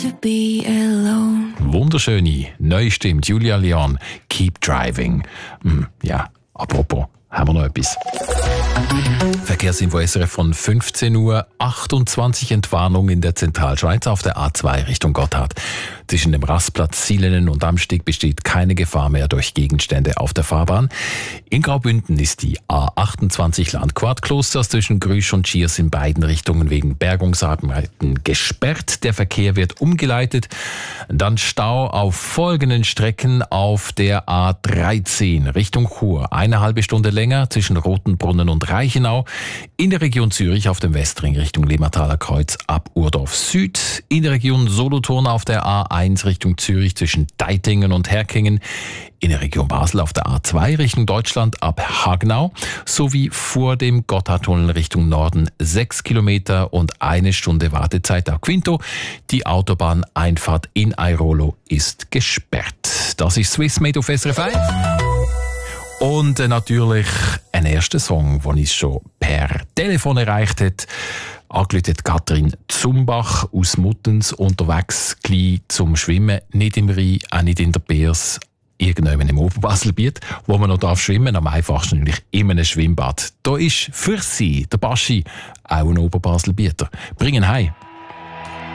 to be alone. Wunderschöne, neu stimmt Julia Leon, Keep Driving. Ja, apropos, haben wir noch etwas? Verkehrsinfo SRF von 15:28 Uhr, Entwarnung in der Zentralschweiz auf der A2 Richtung Gotthard. Zwischen dem Rastplatz Silenen und Amsteg besteht keine Gefahr mehr durch Gegenstände auf der Fahrbahn. In Graubünden ist die A28 Landquart-Klosters zwischen Grüsch und Schiers in beiden Richtungen wegen Bergungsarbeiten gesperrt. Der Verkehr wird umgeleitet. Dann Stau auf folgenden Strecken auf der A13 Richtung Chur. Eine halbe Stunde länger zwischen Rotenbrunnen und Reichenau. In der Region Zürich auf dem Westring Richtung Limmertaler Kreuz ab Urdorf Süd. In der Region Solothurn auf der A1 Richtung Zürich zwischen Deitingen und Herkingen. In der Region Basel auf der A2 Richtung Deutschland ab Hagnau. Sowie vor dem Gotthardtunnel Richtung Norden 6 Kilometer und 1 Stunde Wartezeit auf Quinto. Die Autobahneinfahrt in Airolo ist gesperrt. Das ist Swiss Made auf SRF 1. Und natürlich ein erster Song, den uns schon per Telefon erreicht hat. Angerufen hat Katrin Zumbach aus Muttens, unterwegs gleich zum Schwimmen, nicht im Rhein, auch nicht in der Beers, irgendwann im Oberbaselbiet, wo man noch schwimmen darf, am einfachsten natürlich in einem Schwimmbad. Da ist für Sie, der Baschi, auch ein Oberbaselbieter. Bringen heim.